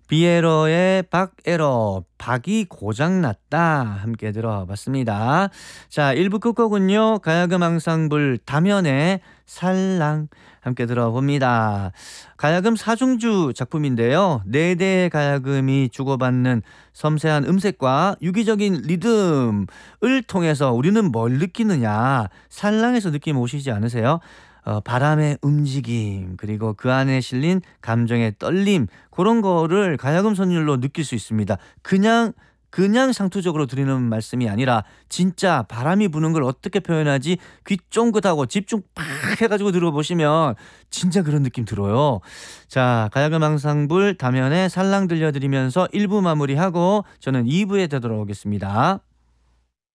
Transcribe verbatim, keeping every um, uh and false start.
비에러의 박에러, 박이 고장났다. 함께 들어봤습니다. 자, 일 부 끝곡은요, 가야금 앙상블 다면의 살랑 함께 들어봅니다. 가야금 사중주 작품인데요. 네 대의 가야금이 주고받는 섬세한 음색과 유기적인 리듬을 통해서 우리는 뭘 느끼느냐, 살랑에서 느낌 오시지 않으세요? 어, 바람의 움직임, 그리고 그 안에 실린 감정의 떨림, 그런 거를 가야금 선율로 느낄 수 있습니다. 그냥 그냥 상투적으로 드리는 말씀이 아니라 진짜 바람이 부는 걸 어떻게 표현하지, 귀 쫑긋하고 집중 팍 해가지고 들어보시면 진짜 그런 느낌 들어요. 자, 가야금 앙상블 다면에 살랑 들려드리면서 일 부 마무리하고 저는 이 부에 되돌아오겠습니다.